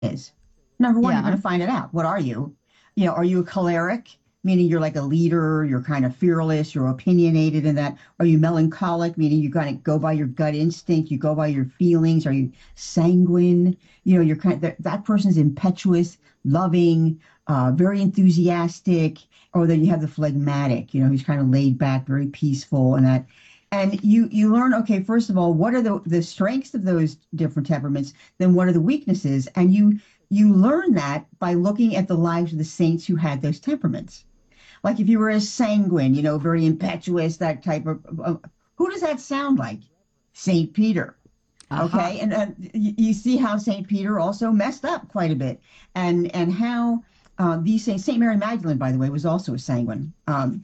is. Number one, you're going Yeah. to find it out. What are you? You know, are you a choleric, meaning you're like a leader, you're kind of fearless, you're opinionated in that? Are you melancholic, meaning you kind of go by your gut instinct, you go by your feelings? Are you sanguine? You know, you're kind of that person's impetuous, loving, very enthusiastic, or then you have the phlegmatic, you know, who's kind of laid back, very peaceful, and that. And you learn, okay, first of all, what are the strengths of those different temperaments? Then what are the weaknesses? And you learn that by looking at the lives of the saints who had those temperaments. Like if you were a sanguine, you know, very impetuous, that type of who does that sound like? Saint Peter. Aha. Okay, and you see how Saint Peter also messed up quite a bit, and how these Saint Mary Magdalene, by the way, was also a sanguine.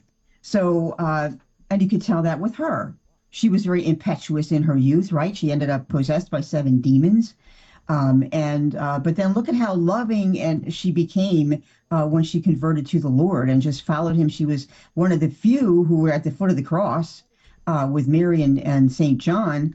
So and you could tell that with her. She was very impetuous in her youth, right? She ended up possessed by seven demons. And but then look at how loving and she became when she converted to the Lord and just followed him. She was one of the few who were at the foot of the cross with Mary and Saint John.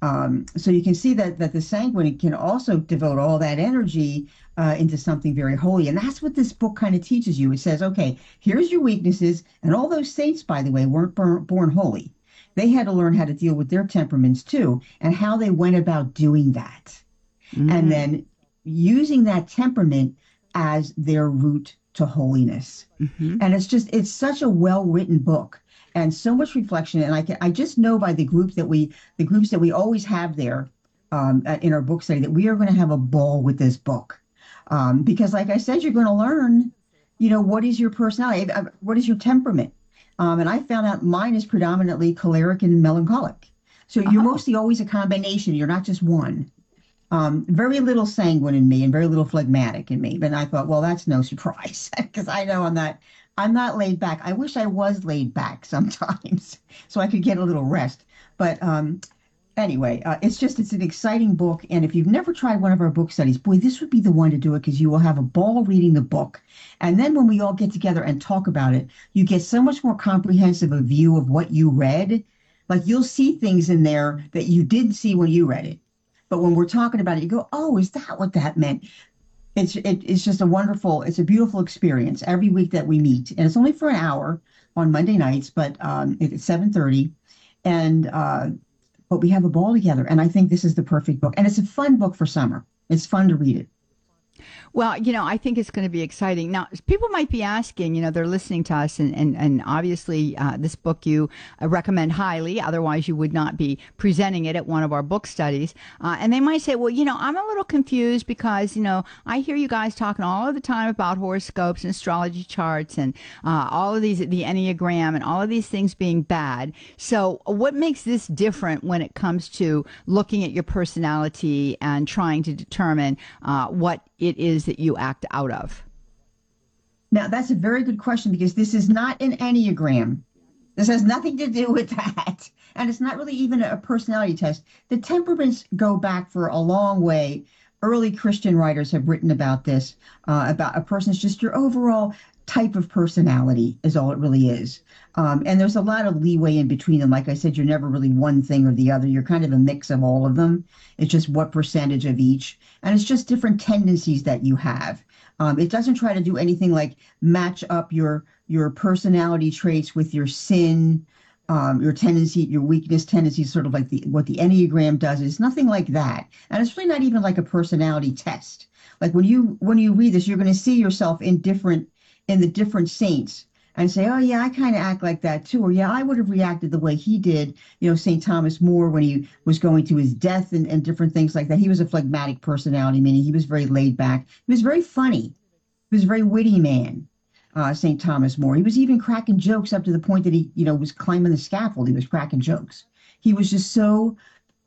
So you can see that the sanguine can also devote all that energy into something very holy, and that's what this book kind of teaches you. It says, okay, here's your weaknesses, and all those saints, by the way, weren't born holy. They had to learn how to deal with their temperaments too, and how they went about doing that and Mm-hmm. then using that temperament as their route to holiness. Mm-hmm. And it's such a well written book and so much reflection. And I just know by the groups that we always have there in our book study that we are going to have a ball with this book. Because like I said, you're going to learn, you know, what is your personality? What is your temperament? And I found out mine is predominantly choleric and melancholic. So you're Oh. mostly always a combination. You're not just one. Very little sanguine in me and very little phlegmatic in me. But I thought, well, that's no surprise because I know I'm not laid back. I wish I was laid back sometimes so I could get a little rest. But anyway, it's an exciting book. And if you've never tried one of our book studies, boy, this would be the one to do it because you will have a ball reading the book. And then when we all get together and talk about it, you get so much more comprehensive a view of what you read. Like you'll see things in there that you didn't see when you read it. But when we're talking about it, you go, "Oh, is that what that meant?" It's just it's a beautiful experience every week that we meet, and it's only for an hour on Monday nights, but it's 7:30, and but we have a ball together, and I think this is the perfect book, and it's a fun book for summer. It's fun to read it. Well, I think it's going to be exciting. Now, people might be asking, they're listening to us, and obviously, this book you recommend highly. Otherwise, you would not be presenting it at one of our book studies. And they might say, well, I'm a little confused because, I hear you guys talking all of the time about horoscopes and astrology charts and all of these, the Enneagram, and all of these things being bad. So, what makes this different when it comes to looking at your personality and trying to determine what it is that you act out of? Now, that's a very good question because this is not an Enneagram. This has nothing to do with that. And it's not really even a personality test. The temperaments go back for a long way. Early Christian writers have written about this, about a person's just your overall type of personality is all it really is. And there's a lot of leeway in between them. Like I said, you're never really one thing or the other. You're kind of a mix of all of them. It's just what percentage of each. And it's just different tendencies that you have. It doesn't try to do anything like match up your personality traits with your sin, your tendency, your weakness tendencies, sort of like what the Enneagram does. It's nothing like that, and it's really not even like a personality test. Like when you read this, you're going to see yourself in the different saints and say, oh yeah, I kind of act like that too, or yeah, I would have reacted the way he did. St. Thomas More when he was going to his death and different things like that. He was a phlegmatic personality, meaning he was very laid back. He was very funny. He was a very witty man, St. Thomas More. He was even cracking jokes up to the point that he was climbing the scaffold. He was cracking jokes. He was just so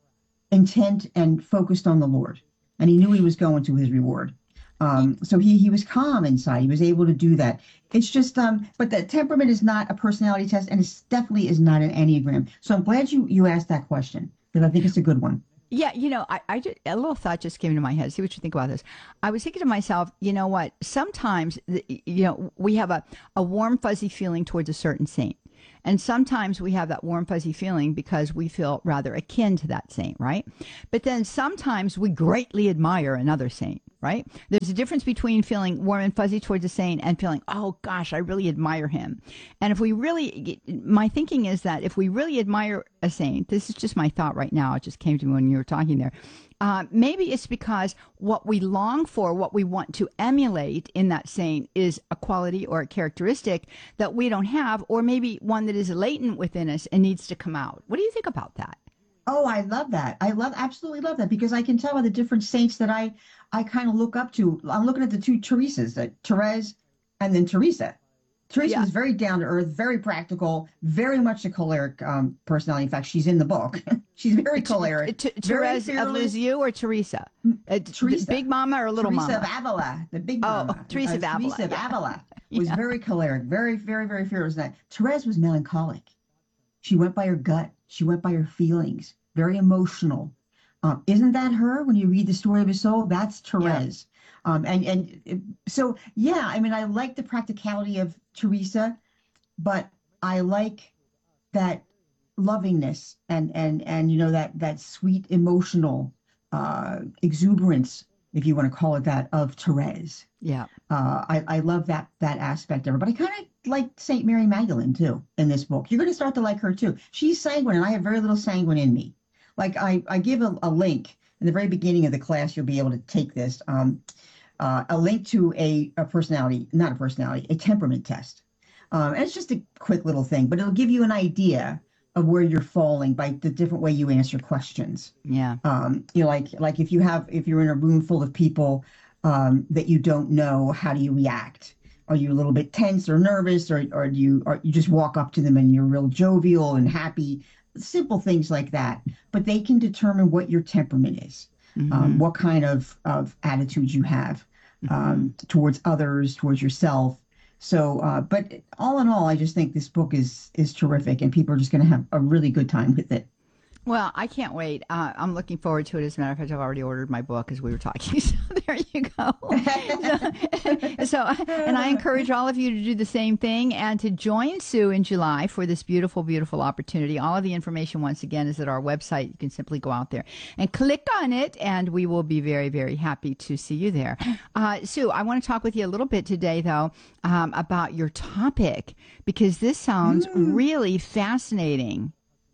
intent and focused on the Lord, and he knew he was going to his reward. So he was calm inside. He was able to do that. It's just but the temperament is not a personality test, and it definitely is not an Enneagram. So I'm glad you asked that question because I think it's a good one. Yeah, I just, a little thought just came into my head. See what you think about this. I was thinking to myself, you know what? Sometimes, we have a warm, fuzzy feeling towards a certain saint. And sometimes we have that warm, fuzzy feeling because we feel rather akin to that saint, right? But then sometimes we greatly admire another saint. right? There's a difference between feeling warm and fuzzy towards a saint and feeling, oh gosh, I really admire him. And if we really, my thinking is that if we really admire a saint, this is just my thought right now, it just came to me when you were talking there. Maybe it's because what we long for, what we want to emulate in that saint is a quality or a characteristic that we don't have, or maybe one that is latent within us and needs to come out. What do you think about that? Oh, I love that. Absolutely love that because I can tell by the different saints that I kind of look up to. I'm looking at the two Teresas, Therese and then Teresa. Teresa Yeah. was very down to earth, very practical, very much a choleric personality. In fact, she's in the book. She's very choleric, very Therese of fearless. Lisieux or Teresa? Teresa, Big Mama or Little Teresa of Mama? Avila, the big Oh, mama. Teresa of Avila. Teresa of Yeah. Avila was Yeah. very choleric, very, very, very fearless. That Therese was melancholic. She went by her gut. She went by her feelings. Very emotional. Isn't that her? When you read the story of his soul, that's Yeah. Therese. So yeah, I mean, I like the practicality of Teresa, but I like that lovingness and that sweet emotional exuberance, if you want to call it that, of Therese. Yeah. I love that aspect of her, but I kind of like Saint Mary Magdalene too in this book. You're going to start to like her too. She's sanguine, and I have very little sanguine in me. Like I give a link in the very beginning of the class. You'll be able to take this a link to a personality, not a personality, a temperament test. And it's just a quick little thing, but it'll give you an idea of where you're falling by the different way you answer questions. Yeah. Like if you're in a room full of people that you don't know, how do you react? Are you a little bit tense or nervous, or do you just walk up to them and you're real jovial and happy? Simple things like that. But they can determine what your temperament is, Hmm. what kind of attitudes you have Hmm. towards others, towards yourself. So, but all in all, I just think this book is terrific, and people are just going to have a really good time with it. Well, I can't wait. I'm looking forward to it. As a matter of fact, I've already ordered my book as we were talking. So there you go. And I encourage all of you to do the same thing and to join Sue in July for this beautiful, beautiful opportunity. All of the information, once again, is at our website. You can simply go out there and click on it, and we will be very, very happy to see you there. Sue, I want to talk with you a little bit today, though, about your topic, because this sounds really fascinating.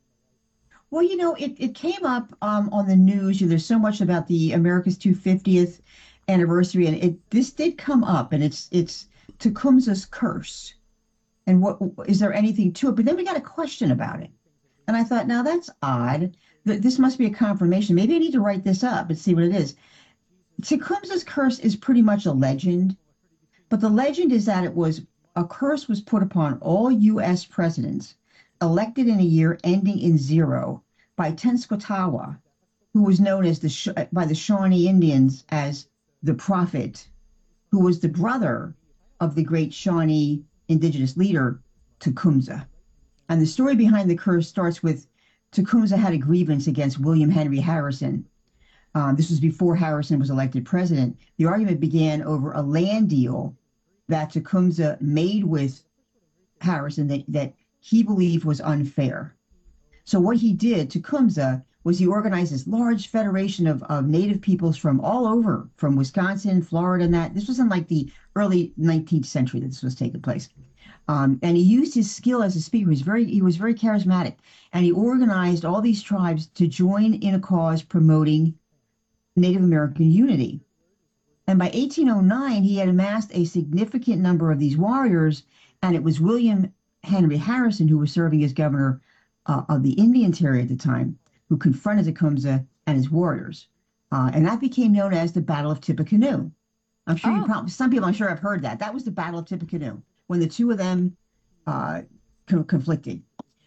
Well, it came up on the news. There's so much about the America's 250th anniversary, and this did come up, and it's Tecumseh's curse. And what is there anything to it? But then we got a question about it, and I thought, now that's odd. This must be a confirmation. Maybe I need to write this up and see what it is. Tecumseh's curse is pretty much a legend, but the legend is that a curse was put upon all U.S. presidents elected in a year ending in zero by Tenskwatawa, who was known as by the Shawnee Indians as the prophet, who was the brother of the great Shawnee indigenous leader Tecumseh. And the story behind the curse starts with Tecumseh had a grievance against William Henry Harrison. This was before Harrison was elected president. The argument began over a land deal that Tecumseh made with Harrison that he believed was unfair. So what he did, Tecumseh, was he organized this large federation of native peoples from all over, from Wisconsin, Florida, and that. This was in like the early 19th century that this was taking place. And he used his skill as a speaker. He was very charismatic, and he organized all these tribes to join in a cause promoting Native American unity. And by 1809, he had amassed a significant number of these warriors, and it was William Henry Harrison, who was serving as governor of the Indian Territory at the time, who confronted Tecumseh and his warriors. And that became known as the Battle of Tippecanoe. I'm sure Oh, some people I'm sure have heard that. That was the Battle of Tippecanoe, when the two of them uh, conflicted.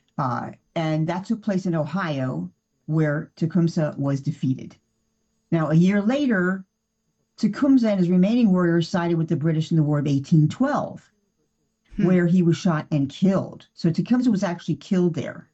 And that took place in Ohio, where Tecumseh was defeated. Now, a year later, Tecumseh and his remaining warriors sided with the British in the War of 1812, hmm. where he was shot and killed. So Tecumseh was actually killed there.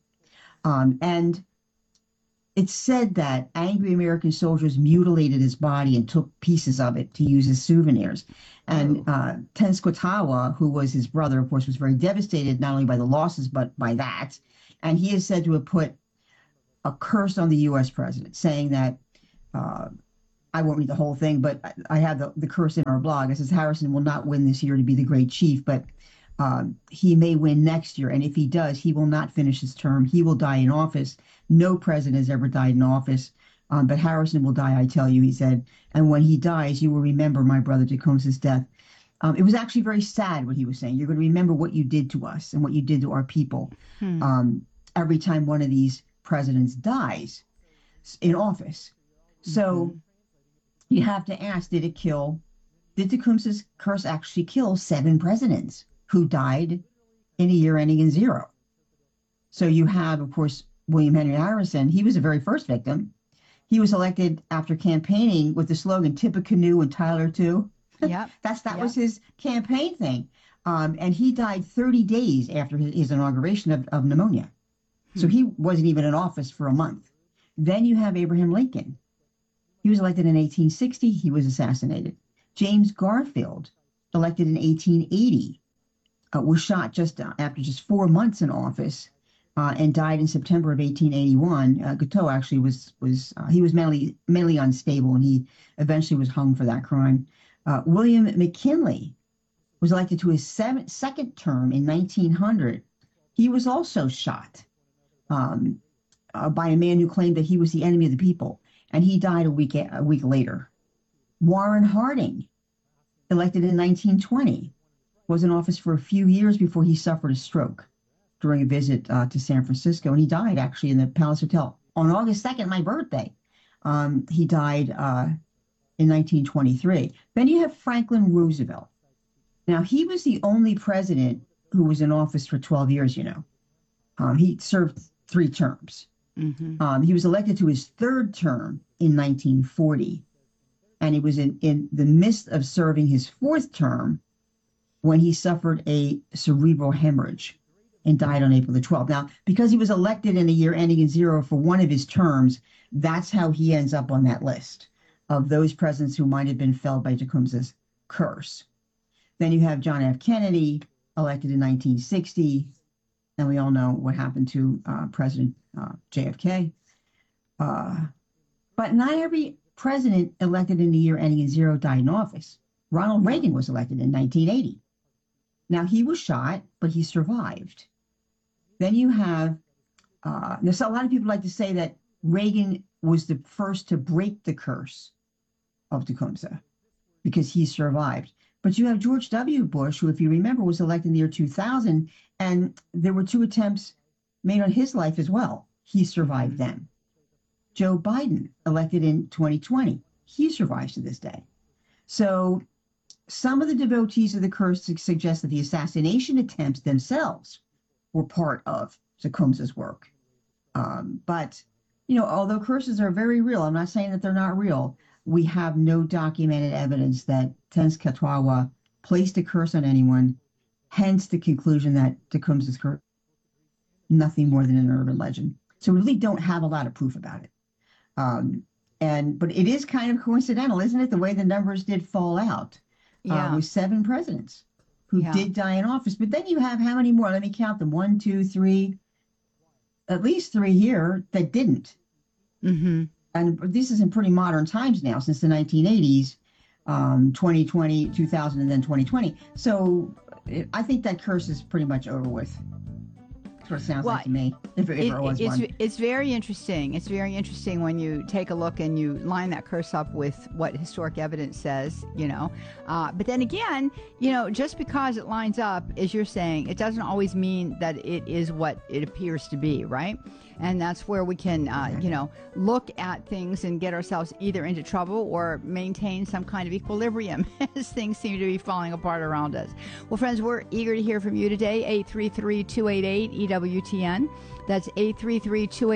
And it's said that angry American soldiers mutilated his body and took pieces of it to use as souvenirs. And Oh, Tenskwatawa, who was his brother, of course, was very devastated not only by the losses, but by that. And he is said to have put a curse on the U.S. president, saying that uh, I won't read the whole thing, but I have the curse in our blog. It says Harrison will not win this year to be the great chief, but he may win next year. And if he does, he will not finish his term. He will die in office. No president has ever died in office. But Harrison will die, I tell you, he said. And when he dies, you will remember my brother Tecumseh's death. It was actually very sad what he was saying. You're going to remember what you did to us and what you did to our people every time one of these presidents dies in office. So you have to ask, did Tecumseh's curse actually kill 7 presidents who died in a year ending in 0? So you have, of course, William Henry Harrison. He was the very first victim. He was elected after campaigning with the slogan "Tippecanoe and Tyler too." Yeah, that was his campaign thing. And he died 30 days after his inauguration of pneumonia. So he wasn't even in office for a month. Then you have Abraham Lincoln. He was elected in 1860. He was assassinated. James Garfield, elected in 1880, was shot after just 4 months in office and died in September of 1881. Guiteau actually was mentally unstable, and he eventually was hung for that crime. William McKinley was elected to his second term in 1900. He was also shot by a man who claimed that he was the enemy of the people, and he died a week later. Warren Harding, elected in 1920, was in office for a few years before he suffered a stroke during a visit to San Francisco, and he died actually in the Palace Hotel on August 2nd, my birthday. He died in 1923. Then you have Franklin Roosevelt. Now, he was the only president who was in office for 12 years, you know. He served 3 terms. He was elected to his 3rd term in 1940, and he was in the midst of serving his 4th term when he suffered a cerebral hemorrhage and died on April the 12th. Now, because he was elected in a year ending in 0 for one of his terms, that's how he ends up on that list of those presidents who might have been felled by Tecumseh's curse. Then you have John F. Kennedy, elected in 1960, and we all know what happened to President JFK. But not every president elected in the year ending in 0 died in office. Ronald Reagan was elected in 1980. Now, he was shot, but he survived. Then you have, so a lot of people like to say that Reagan was the first to break the curse of Tecumseh because he survived. But you have George W. Bush, who, if you remember, was elected in the year 2000, and there were 2 attempts made on his life as well. He survived them. Joe Biden, elected in 2020, he survives to this day. So some of the devotees of the curse suggest that the assassination attempts themselves were part of Tecumseh's work. But, you know, although curses are very real, I'm not saying that they're not real. We have no documented evidence that Tenskwatawa placed a curse on anyone, hence the conclusion that Tecumseh's curse nothing more than an urban legend. So we really don't have a lot of proof about it. But it is kind of coincidental, isn't it? The way the numbers did fall out with 7 presidents who did die in office. But then you have how many more? Let me count them. 1, 2, 3, at least 3 here that didn't. And this is in pretty modern times now, since the 1980s, 2020, 2000, and then 2020. So I think that curse is pretty much over with. That's what it sounds like to me, if there was one. It's very interesting. It's very interesting when you take a look and you line that curse up with what historic evidence says, you know. But then again, you know, just because it lines up, as you're saying, it doesn't always mean that it is what it appears to be, right? And that's where we can, you know, look at things and get ourselves either into trouble or maintain some kind of equilibrium as things seem to be falling apart around us. Well, friends, we're eager to hear from you today. 833-288-EWTN. That's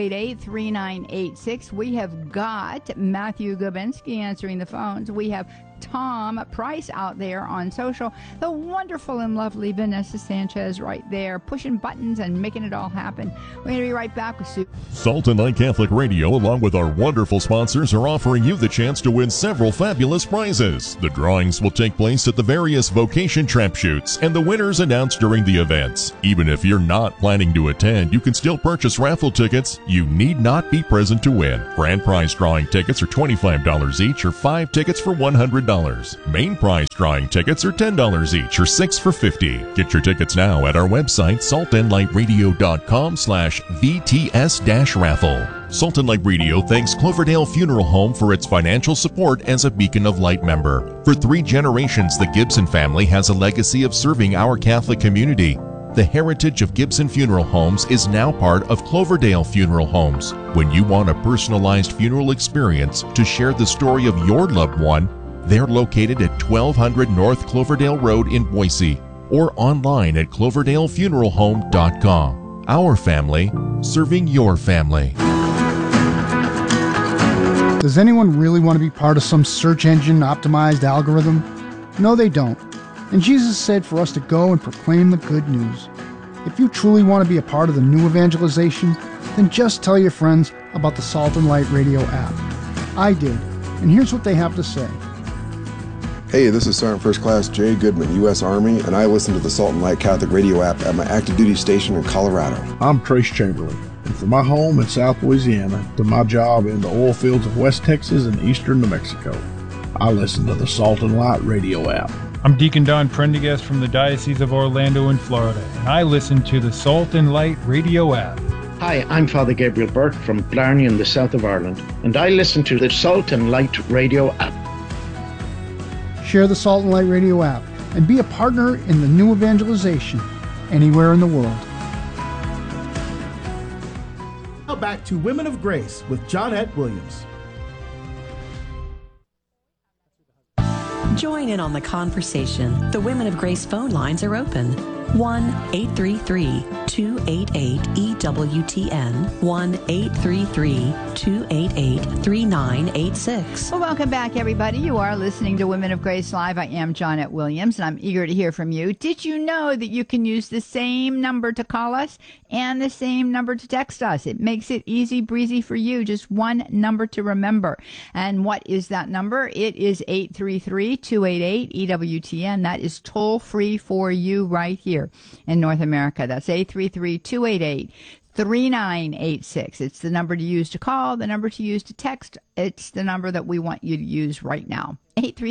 833-288-3986. We have got Matthew Gubensky answering the phones. We have Tom Price out there on social. The wonderful and lovely Vanessa Sanchez right there, pushing buttons and making it all happen. We're going to be right back with Sue. Salt and Light Catholic Radio, along with our wonderful sponsors, are offering you the chance to win several fabulous prizes. The drawings will take place at the various vocation trap shoots, and the winners announced during the events. Even if you're not planning to attend, you can still purchase raffle tickets. You need not be present to win. Grand prize drawing tickets are $25 each, or 5 tickets for $100. Main prize drawing tickets are $10 each, or 6 for $50. Get your tickets now at our website, saltandlightradio.com/VTS-raffle. Salt and Light Radio thanks Cloverdale Funeral Home for its financial support as a Beacon of Light member. For 3 generations, the Gibson family has a legacy of serving our Catholic community. The heritage of Gibson Funeral Homes is now part of Cloverdale Funeral Homes. When you want a personalized funeral experience to share the story of your loved one, they're located at 1200 North Cloverdale Road in Boise, or online at cloverdalefuneralhome.com. Our family, serving your family. Does anyone really want to be part of some search engine optimized algorithm? No, they don't. And Jesus said for us to go and proclaim the good news. If you truly want to be a part of the new evangelization, then just tell your friends about the Salt and Light Radio app. I did, and here's what they have to say. Hey, this is Sergeant First Class Jay Goodman, U.S. Army, and I listen to the Salt and Light Catholic Radio app at my active duty station in Colorado. I'm Trace Chamberlain, and from my home in South Louisiana to my job in the oil fields of West Texas and eastern New Mexico, I listen to the Salt and Light Radio app. I'm Deacon Don Prendergast from the Diocese of Orlando in Florida, and I listen to the Salt and Light Radio app. Hi, I'm Father Gabriel Burke from Blarney in the south of Ireland, and I listen to the Salt and Light Radio app. Share the Salt and Light Radio app and be a partner in the new evangelization anywhere in the world. Now back to Women of Grace with Johnette Williams. Join in on the conversation. The Women of Grace phone lines are open. 1-833-288-EWTN. 1-833-288-3986. Well, welcome back, everybody. You are listening to Women of Grace Live. I am Johnette Williams, and I'm eager to hear from you. Did you know that you can use the same number to call us and the same number to text us? It makes it easy breezy for you. Just one number to remember. And what is that number? It is 833-288-EWTN. That is toll free for you right here in North America. That's 833-288-3986. It's the number to use to call, the number to use to text. It's the number that we want you to use right now.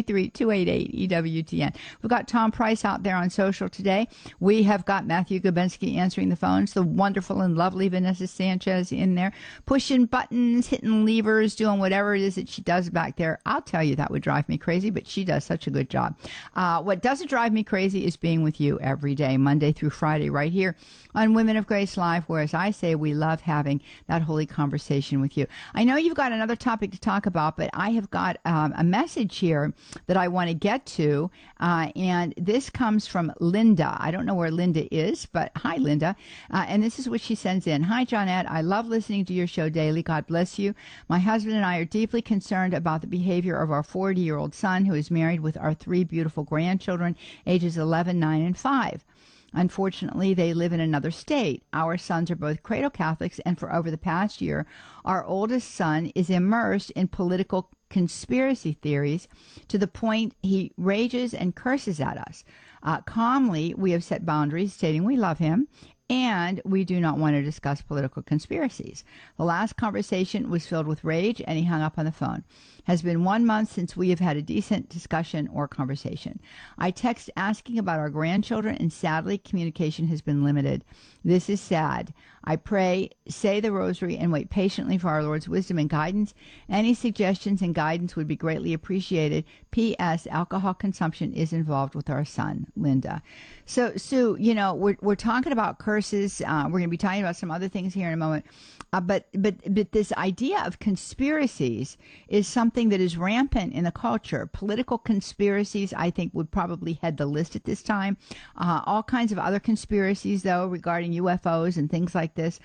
833-288-EWTN. We've got Tom Price out there on social today. We have got Matthew Gubensky answering the phones, the wonderful and lovely Vanessa Sanchez in there, pushing buttons, hitting levers, doing whatever it is that she does back there. I'll tell you, that would drive me crazy, but she does such a good job. What doesn't drive me crazy is being with you every day, Monday through Friday, right here on Women of Grace Live, where, as I say, we love having that holy conversation with you. I know you've got another topic to talk about, but I have got a message here that I want to get to, and this comes from Linda. I don't know where Linda is, but hi, Linda. And this is what she sends in. Hi, Johnette. I love listening to your show daily. God bless you. My husband and I are deeply concerned about the behavior of our 40-year-old son, who is married with our 3 beautiful grandchildren, ages 11, 9, and 5. Unfortunately, they live in another state. Our sons are both cradle Catholics, and for over the past year, our oldest son is immersed in political conspiracy theories to the point he rages and curses at us. Calmly, we have set boundaries, stating we love him and we do not want to discuss political conspiracies. The last conversation was filled with rage, and he hung up on the phone. Has been 1 month since we have had a decent discussion or conversation. I text asking about our grandchildren, and sadly, communication has been limited. This is sad. I pray, say the rosary, and wait patiently for our Lord's wisdom and guidance. Any suggestions and guidance would be greatly appreciated. P.S. Alcohol consumption is involved with our son, Linda. So, Sue, you know, we're talking about curses. We're going to be talking about some other things here in a moment. But this idea of conspiracies is something that is rampant in the culture. Political conspiracies, I think, would probably head the list at this time. All kinds of other conspiracies, though, regarding UFOs and things like this.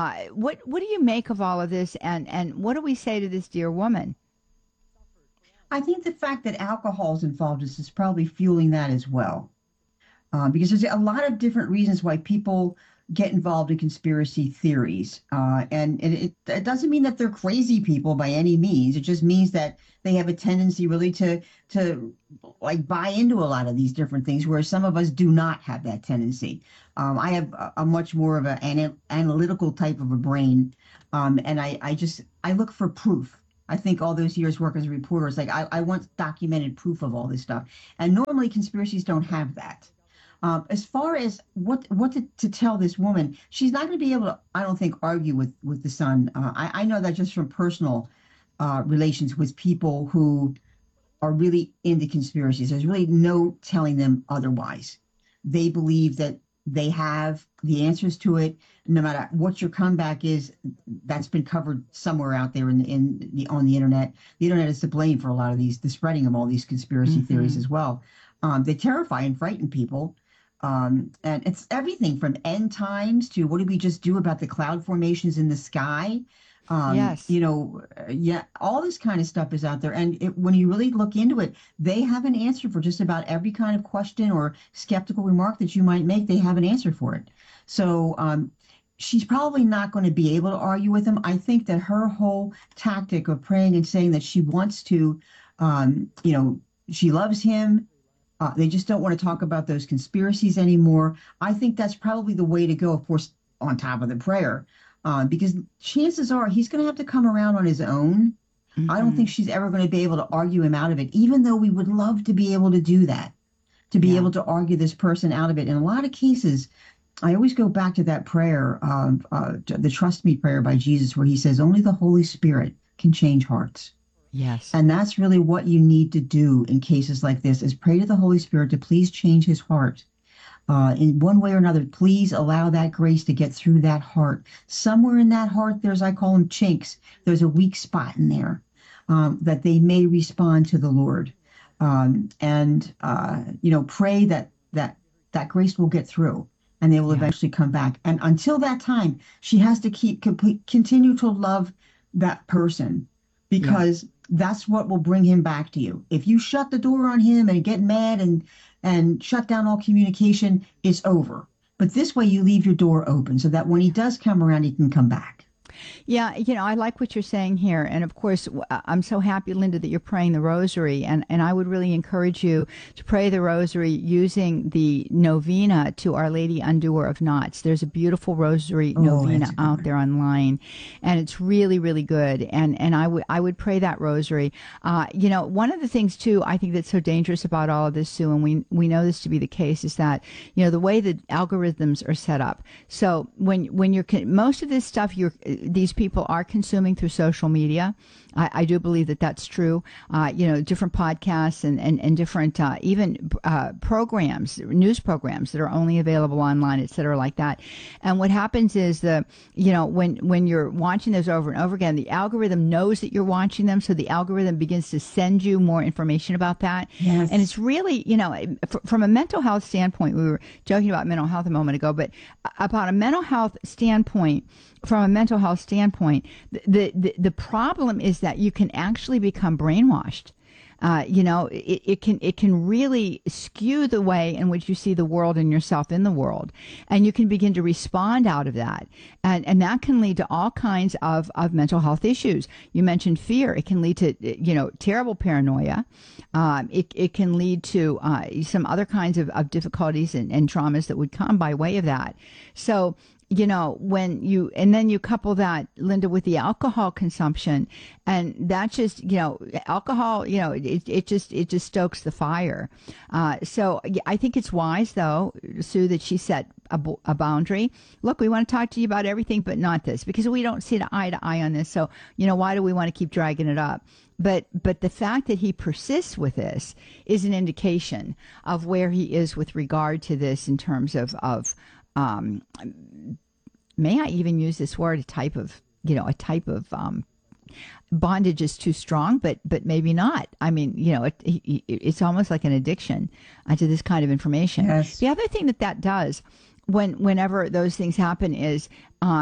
What do you make of all of this, and what do we say to this dear woman? I think the fact that alcohol is involved is probably fueling that as well. Because there's a lot of different reasons why people get involved in conspiracy theories. And it doesn't mean that they're crazy people by any means. It just means that they have a tendency really to like buy into a lot of these different things, whereas some of us do not have that tendency. I have a much more of an analytical type of a brain. And I look for proof. I think all those years work as a reporter, it's like I want documented proof of all this stuff. And normally conspiracies don't have that. As far as what to tell this woman, she's not going to be able to, I don't think, argue with the son. I know that just from personal relations with people who are really into conspiracies. There's really no telling them otherwise. They believe that they have the answers to it. No matter what your comeback is, that's been covered somewhere out there on the internet. The internet is to blame for a lot of the spreading of all these conspiracy theories as well. They terrify and frighten people. And it's everything from end times to what did we just do about the cloud formations in the sky? Yes. All this kind of stuff is out there. And when you really look into it, they have an answer for just about every kind of question or skeptical remark that you might make. They have an answer for it. So she's probably not going to be able to argue with him. I think that her whole tactic of praying and saying that she wants to, she loves him. They just don't want to talk about those conspiracies anymore. I think that's probably the way to go, of course, on top of the prayer. Because chances are he's going to have to come around on his own. I don't think she's ever going to be able to argue him out of it, even though we would love to be able to do that, to be able to argue this person out of it. In a lot of cases, I always go back to that prayer, the Trust Me prayer by Jesus, where he says, only the Holy Spirit can change hearts. Yes. And that's really what you need to do in cases like this, is pray to the Holy Spirit to please change his heart. In one way or another, please allow that grace to get through that heart. Somewhere in that heart, I call them chinks. There's a weak spot in there that they may respond to the Lord. Pray that grace will get through and they will eventually come back. And until that time, she has to continue to love that person, because that's what will bring him back to you. If you shut the door on him and get mad and shut down all communication, it's over. But this way you leave your door open so that when he does come around, he can come back. Yeah, I like what you're saying here. And of course, I'm so happy, Linda, that you're praying the rosary. And I would really encourage you to pray the rosary using the novena to Our Lady Undoer of Knots. There's a beautiful rosary novena out there online, and it's really, really good. And I would pray that rosary. One of the things, too, I think that's so dangerous about all of this, Sue, and we know this to be the case, is that, the way the algorithms are set up. So when you're, most of this stuff these people are consuming through social media. I do believe that that's true. Different podcasts and different even programs, news programs that are only available online, et cetera, like that. And what happens is when you're watching those over and over again, the algorithm knows that you're watching them, so the algorithm begins to send you more information about that. Yes. And it's really, from a mental health standpoint, we were joking about mental health a moment ago, but about a mental health standpoint. From a mental health standpoint, the problem is that you can actually become brainwashed. It can really skew the way in which you see the world and yourself in the world, and you can begin to respond out of that, and that can lead to all kinds of mental health issues. You mentioned fear; it can lead to terrible paranoia. It can lead to some other kinds of difficulties and traumas that would come by way of that. So. Then you couple that, Linda, with the alcohol consumption, and that just, alcohol, it just stokes the fire. So I think it's wise, though, Sue, that she set a boundary. Look, we want to talk to you about everything, but not this, because we don't see eye to eye on this. So, why do we want to keep dragging it up? But the fact that he persists with this is an indication of where he is with regard to this in terms of may I even use this word, a type of bondage is too strong, but maybe not. I mean, it's almost like an addiction to this kind of information. Yes. The other thing that does whenever those things happen is,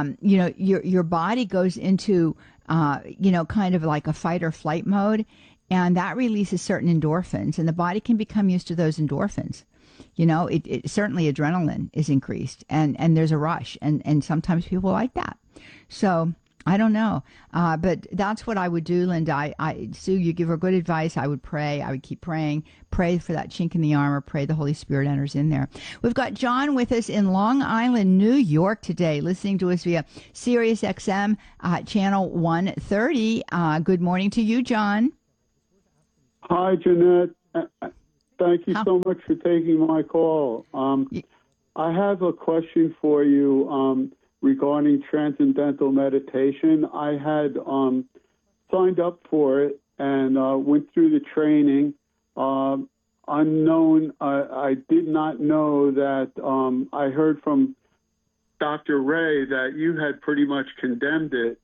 your body goes into, kind of like a fight or flight mode. and that releases certain endorphins, and the body can become used to those endorphins. It certainly adrenaline is increased, and there's a rush, and sometimes people like that. So I don't know, but that's what I would do, Linda. Sue, you give her good advice. I would pray. I would keep praying. Pray for that chink in the armor. Pray the Holy Spirit enters in there. We've got John with us in Long Island, New York today, listening to us via Sirius XM channel 130. Good morning to you, John. Hi, Jeanette. Thank you so much for taking my call. I have a question for you regarding transcendental meditation. I had signed up for it and went through the training. Unknown, I did not know that I heard from Dr. Ray that you had pretty much condemned it.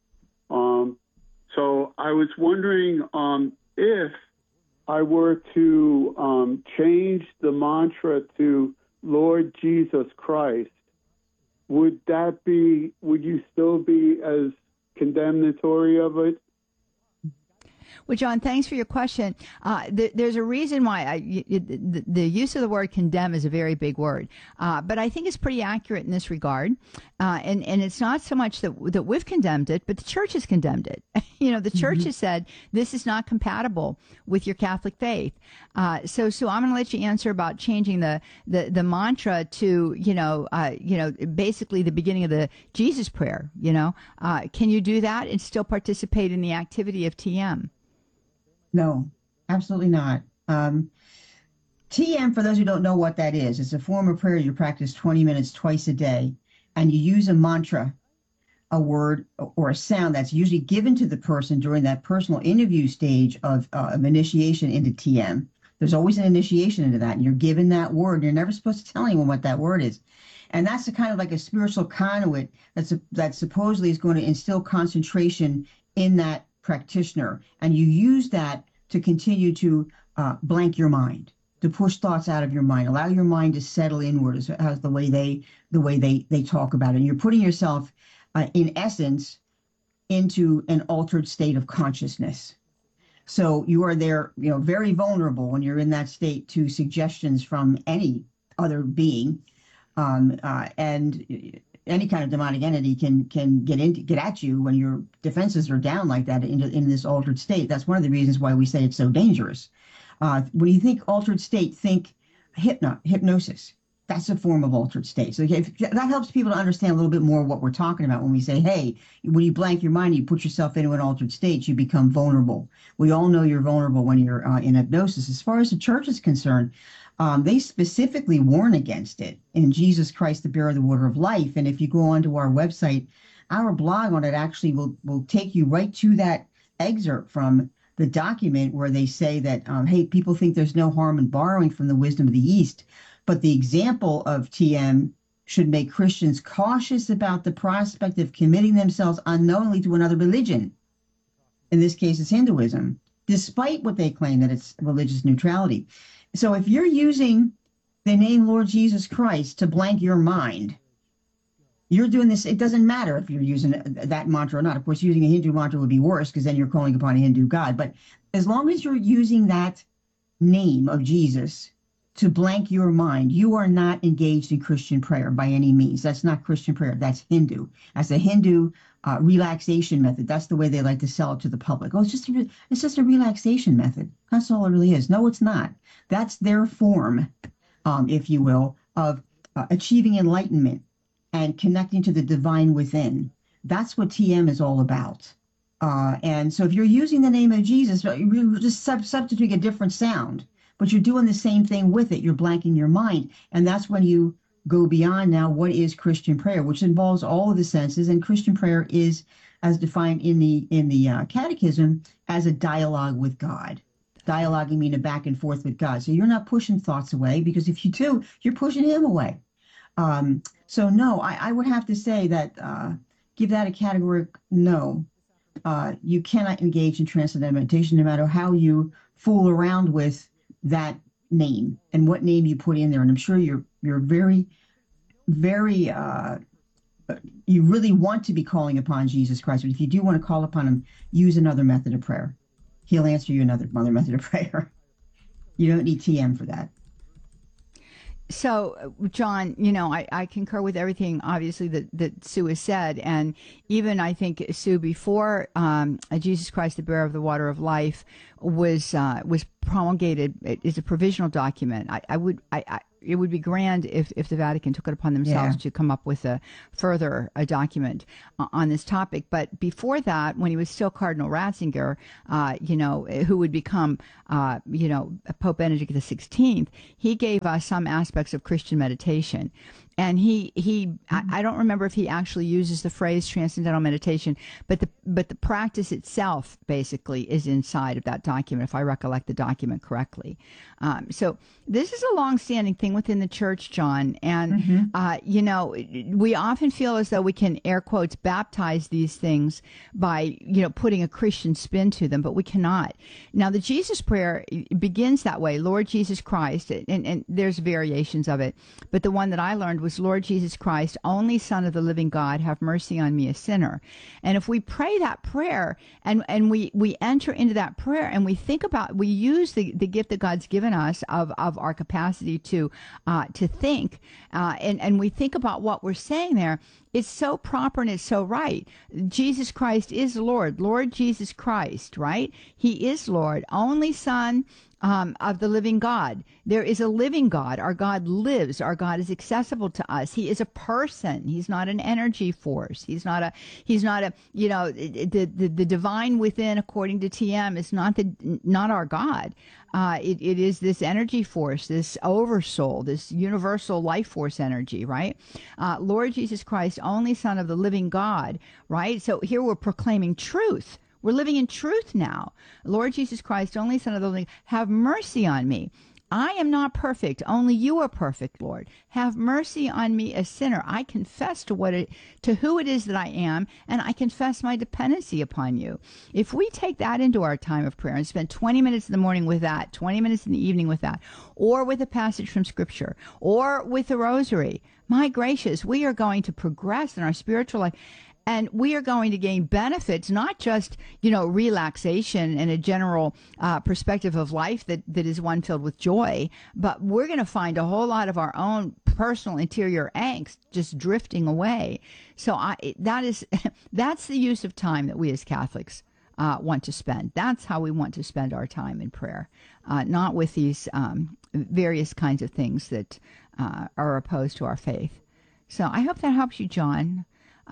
So I was wondering if I were to change the mantra to Lord Jesus Christ, would you still be as condemnatory of it? Well, John, thanks for your question. There's a reason why the use of the word condemn is a very big word, but I think it's pretty accurate in this regard. And it's not so much that we've condemned it, but the church has condemned it. The church has said this is not compatible with your Catholic faith. So I'm going to let you answer about changing the mantra to basically the beginning of the Jesus prayer. Can you do that and still participate in the activity of TM? No, absolutely not. TM, for those who don't know what that is, it's a form of prayer you practice 20 minutes twice a day, and you use a mantra, a word, or a sound that's usually given to the person during that personal interview stage of initiation into TM. There's always an initiation into that, and you're given that word. You're never supposed to tell anyone what that word is. And that's a kind of like a spiritual conduit that supposedly is going to instill concentration in that practitioner, and you use that to continue to blank your mind, to push thoughts out of your mind, allow your mind to settle inward, as the way they talk about it. And you're putting yourself, in essence, into an altered state of consciousness. So you are there, very vulnerable when you're in that state to suggestions from any other being, and any kind of demonic entity can get at you when your defenses are down like that in this altered state. That's one of the reasons why we say it's so dangerous. When you think altered state, think hypnosis. That's a form of altered state. So that helps people to understand a little bit more what we're talking about when we say, hey, when you blank your mind, you put yourself into an altered state, you become vulnerable. We all know you're vulnerable when you're in hypnosis. As far as the church is concerned, they specifically warn against it in Jesus Christ, the Bearer of the Water of Life. And if you go onto our website, our blog on it actually will take you right to that excerpt from the document where they say that, hey, people think there's no harm in borrowing from the wisdom of the East, but the example of TM should make Christians cautious about the prospect of committing themselves unknowingly to another religion. In this case, it's Hinduism, despite what they claim that it's religious neutrality. So if you're using the name Lord Jesus Christ to blank your mind, you're doing this. It doesn't matter if you're using that mantra or not. Of course, using a Hindu mantra would be worse because then you're calling upon a Hindu god. But as long as you're using that name of Jesus to blank your mind, you are not engaged in Christian prayer by any means. That's not Christian prayer. That's Hindu. That's a Hindu relaxation method. That's the way they like to sell it to the public. Oh, it's just a relaxation method. That's all it really is. No, it's not. That's their form, if you will, of achieving enlightenment and connecting to the divine within. That's what TM is all about. And so if you're using the name of Jesus, you're just substituting a different sound, but you're doing the same thing with it. You're blanking your mind. And that's when you go beyond now what is Christian prayer, which involves all of the senses. And Christian prayer is, as defined in the Catechism, as a dialogue with God. Dialoguing means a back and forth with God. So you're not pushing thoughts away, because if you do, you're pushing him away. So no, I would have to say that give that a categoric no. You cannot engage in transcendental meditation, no matter how you fool around with that name and what name you put in there. And I'm sure you're very, very, you really want to be calling upon Jesus Christ. But if you do want to call upon him, use another method of prayer. he'll answer you another method of prayer. You don't need TM for that. So, John, I concur with everything, obviously, that Sue has said. And even, I think, Sue, before Jesus Christ, the bearer of the water of life, was promulgated, it is a provisional document. It would be grand if the Vatican took it upon themselves to come up with a document on this topic. But before that, when he was still Cardinal Ratzinger, who would become, Pope Benedict XVI, he gave us some aspects of Christian meditation. And I don't remember if he actually uses the phrase transcendental meditation, but the practice itself basically is inside of that document, if I recollect the document correctly. So this is a long-standing thing within the church, John. And, we often feel as though we can, air quotes, baptize these things by, putting a Christian spin to them, but we cannot. Now, the Jesus prayer begins that way, Lord Jesus Christ, and there's variations of it, but the one that I learned was Lord Jesus Christ, only Son of the living God, have mercy on me, a sinner. And if we pray that prayer and we enter into that prayer and we think about, we use the gift that God's given us of our capacity to think, and we think about what we're saying there, it's so proper and it's so right. Jesus Christ is Lord. Lord Jesus Christ, right? He is Lord, only Son of the living God. There is a living God. Our God lives. Our God is accessible to us. He is a person. He's not an energy force. He's not a, the divine within, according to TM, is not our God. It is this energy force, this oversoul, this universal life force energy, right? Lord Jesus Christ, only Son of the living God, right? So here we're proclaiming truth. We're living in truth now. Lord Jesus Christ, only Son of the living, have mercy on me. I am not perfect. Only you are perfect, Lord. Have mercy on me, a sinner. I confess to who it is that I am, and I confess my dependency upon you. If we take that into our time of prayer and spend 20 minutes in the morning with that, 20 minutes in the evening with that, or with a passage from Scripture, or with the Rosary, my gracious, we are going to progress in our spiritual life. And we are going to gain benefits, not just, relaxation and a general perspective of life that is one filled with joy, but we're going to find a whole lot of our own personal interior angst just drifting away. So that's the use of time that we as Catholics want to spend. That's how we want to spend our time in prayer, not with these various kinds of things that are opposed to our faith. So I hope that helps you, John.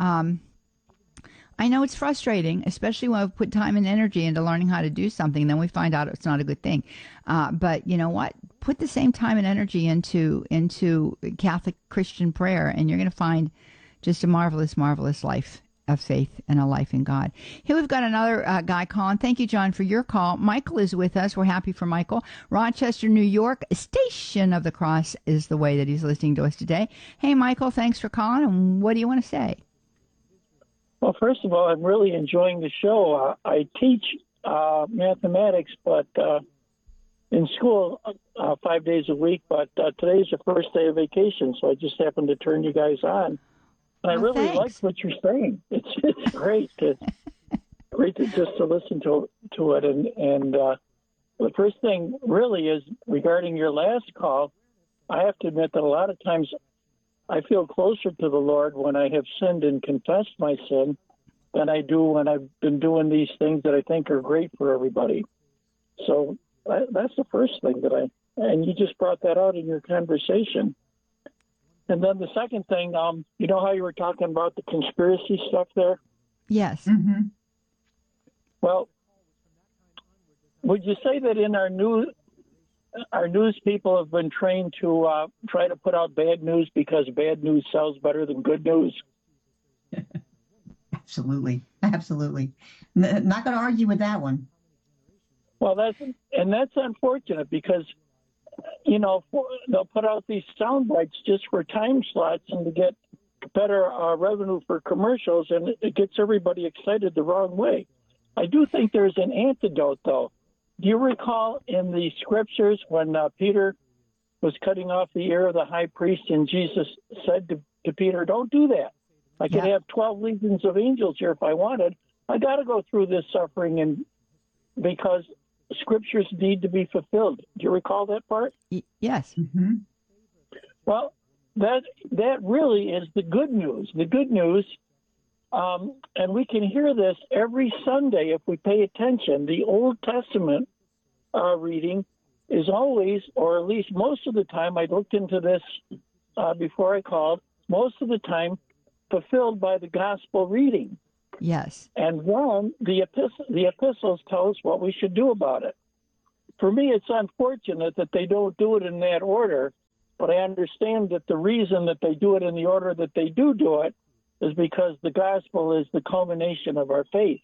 I know it's frustrating, especially when we put time and energy into learning how to do something, and then we find out it's not a good thing. But you know what? Put the same time and energy into Catholic Christian prayer, and you're going to find just a marvelous, marvelous life of faith and a life in God. Here we've got another guy calling. Thank you, John, for your call. Michael is with us. We're happy for Michael. Rochester, New York, Station of the Cross is the way that he's listening to us today. Hey, Michael, thanks for calling. And what do you want to say? Well, first of all, I'm really enjoying the show. I teach mathematics, but in school 5 days a week. But today's the first day of vacation, so I just happened to turn you guys on. And I really like what you're saying. It's great. It's great to listen to it. And the first thing really is regarding your last call. I have to admit that a lot of times I feel closer to the Lord when I have sinned and confessed my sin than I do when I've been doing these things that I think are great for everybody. So that's the first thing and you just brought that out in your conversation. And then the second thing, you know how you were talking about the conspiracy stuff there? Yes. Mm-hmm. Well, would you say that in our news people have been trained to try to put out bad news because bad news sells better than good news? Absolutely. Not going to argue with that one. Well, that's unfortunate because, they'll put out these sound bites just for time slots and to get better revenue for commercials, and it gets everybody excited the wrong way. I do think there's an antidote, though. Do you recall in the scriptures when Peter was cutting off the ear of the high priest and Jesus said to Peter, don't do that. I could have 12 legions of angels here if I wanted. I got to go through this suffering and because scriptures need to be fulfilled. Do you recall that part? Yes. Mm-hmm. Well, that really is the good news. The good news, and we can hear this every Sunday if we pay attention. The Old Testament reading is always, or at least most of the time, I looked into this before I called, most of the time fulfilled by the gospel reading. Yes. And then the epistles tell us what we should do about it. For me, it's unfortunate that they don't do it in that order, but I understand that the reason that they do it in the order that they do it is because the gospel is the culmination of our faith.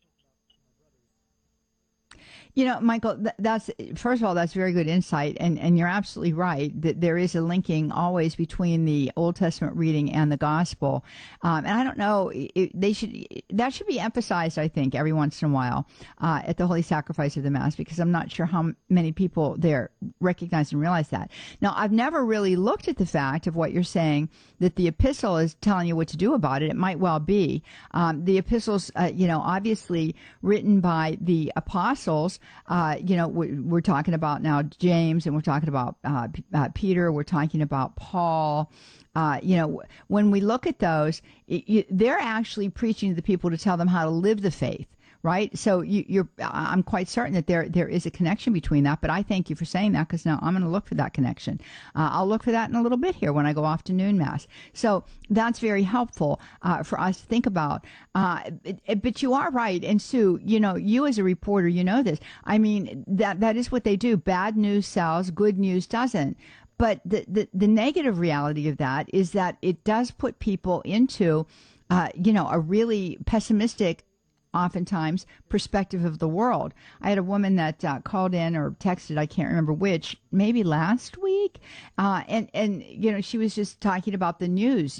You know, Michael, that's first of all, that's very good insight, and you're absolutely right that there is a linking always between the Old Testament reading and the gospel. And I don't know, that should be emphasized, I think, every once in a while at the Holy Sacrifice of the Mass, because I'm not sure how many people there recognize and realize that. Now, I've never really looked at the fact of what you're saying, that the epistle is telling you what to do about it. It might well be. The epistles, obviously written by the apostles. We're talking about now James, and we're talking about Peter, we're talking about Paul. When we look at those, they're actually preaching to the people to tell them how to live the faith. Right. So I'm quite certain that there is a connection between that. But I thank you for saying that, because now I'm going to look for that connection. I'll look for that in a little bit here when I go off to noon Mass. So that's very helpful for us to think about. But you are right. And Sue, you as a reporter, you know this. I mean, that is what they do. Bad news sells, good news doesn't. But the negative reality of that is that it does put people into, a really pessimistic, oftentimes, perspective of the world. I had a woman that called in or texted, I can't remember which, maybe last week, and she was just talking about the news,